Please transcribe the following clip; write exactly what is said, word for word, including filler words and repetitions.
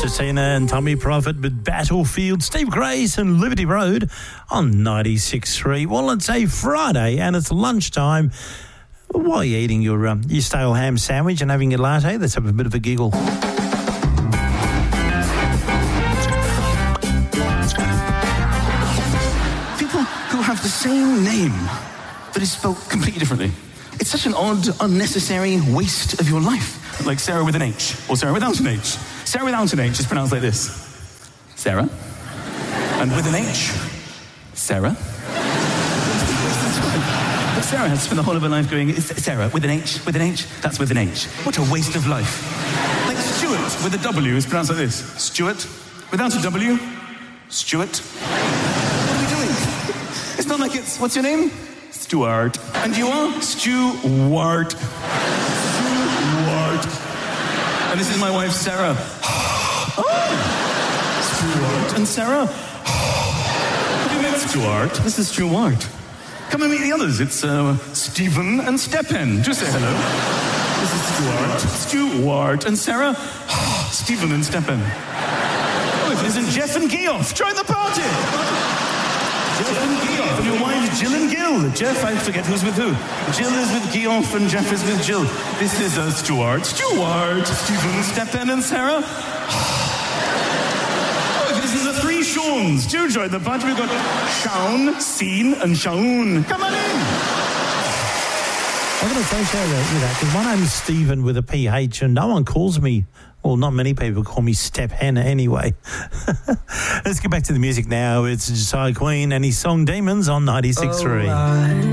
Tina and Tommy Prophet with Battlefield, Steve Grace and Liberty Road on ninety-six point three. Well, it's a Friday and it's lunchtime. While you're eating your, um, your stale ham sandwich and having your latte, let's have a bit of a giggle. People who have the same name but is spelled completely differently. It's such an odd, unnecessary waste of your life. Like Sarah with an H, or Sarah without an H. Sarah without an H is pronounced like this. Sarah. And with an H, Sarah. But Sarah has spent the whole of her life going, Sarah, with an H, with an H, that's with an H. What a waste of life. Like Stuart with a W is pronounced like this. Stuart. Without a W, Stuart. What are we doing? It's not like it's, what's your name? Stuart. And you are? Stuart. Stuart. And this is my wife, Sarah. Oh. Stuart and Sarah. Have you met Stuart? This is Stuart. Come and meet the others. It's uh, Stephen and Stepan. Just say hello. This is Stuart. Stuart and Sarah. Stephen and Stepan. Oh, if it isn't Jeff and Geoff. Join the party. Jeff and Geoff. And your wives, Jill and Gil. Jeff, I forget who's with who. Jill is with Geoff and Jeff is with Jill. This is uh, Stuart. Stuart. Stephen, Stepan and Sarah. Oh, if it isn't the three Seans. Do join the party. We've got Shaun, Scene and Shaun. Come on in. I'm going to associate with that because my name's Stephen with a P H and no one calls me, well, not many people call me Step Hen anyway. Let's get back to the music now. It's Josiah Queen and his song Demons on ninety-six point three.